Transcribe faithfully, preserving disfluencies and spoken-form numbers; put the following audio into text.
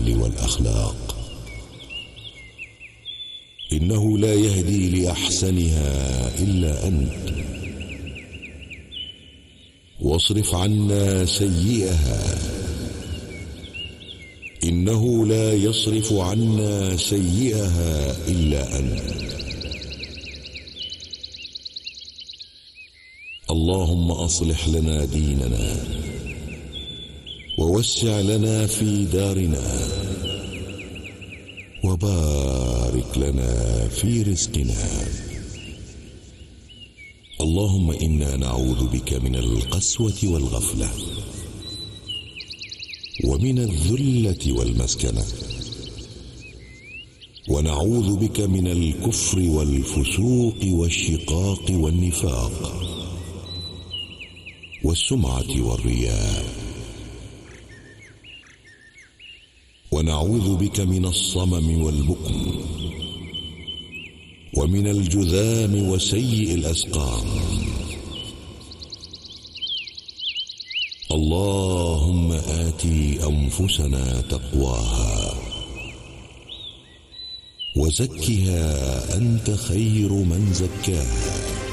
الأهل والأخلاق، إنه لا يهدي لأحسنها إلا أنت. واصرف عنا سيئها، إنه لا يصرف عنا سيئها إلا أنت. اللهم أصلح لنا ديننا، ووسع لنا في دارنا، وبارك لنا في رزقنا. اللهم إنا نعوذ بك من القسوة والغفلة، ومن الذلة والمسكنة، ونعوذ بك من الكفر والفسوق والشقاق والنفاق والسمعة والرياء، ونعوذ بك من الصمم والبكم، ومن الجذام وسيء الأسقام. اللهم آت أنفسنا تقواها، وزكها أنت خير من زكاها.